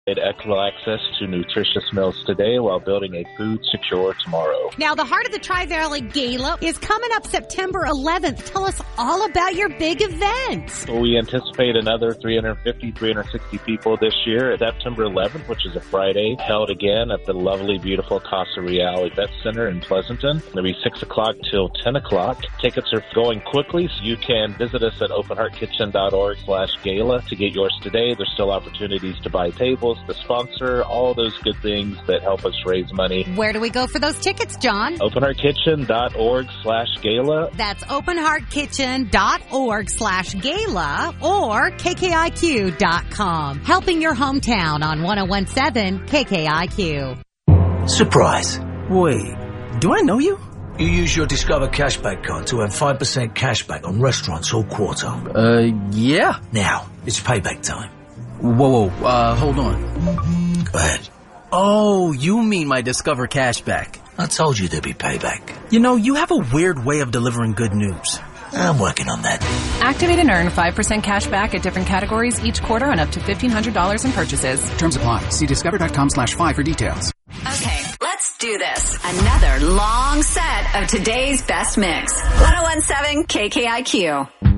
Equitable access to nutritious meals today while building a food secure tomorrow. Now, the Heart of the Tri-Valley Gala is coming up September 11th. Tell us all about your big event. We anticipate another 360 people this year at September 11th, which is a Friday, held again at the lovely, beautiful Casa Real Event Center in Pleasanton. It'll be 6 o'clock till 10 o'clock. Tickets are going quickly, so you can visit us at openheartkitchen.org/gala to get yours today. There's still opportunities to buy tables, to sponsor, all those good things that help us raise money. Where do we go for those tickets, John? openheartkitchen.org/gala. That's openheartkitchen.org/gala or KKIQ.com. Helping your hometown on 1017 KKIQ. Surprise. Wait, do I know you? You use your Discover Cashback card to have 5% cashback on restaurants all quarter. Yeah. Now, it's payback time. Whoa, hold on. Go ahead. Oh, you mean my Discover Cashback. I told you there'd be payback. You know, you have a weird way of delivering good news. I'm working on that. Activate and earn 5% cash back at different categories each quarter on up to $1,500 in purchases. Terms apply. See discover.com/5 for details. Okay, let's do this. Another long set of today's best mix. 1017 KKIQ.